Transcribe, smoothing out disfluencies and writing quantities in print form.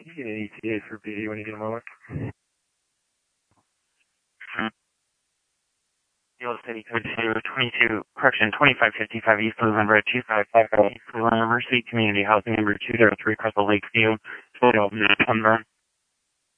ETA for B when you get a moment. Deal City Code 2555 East Cleveland Road 2555 East Cleveland University Community Housing number 203 Crystal Lakeview, Philadelphia, number.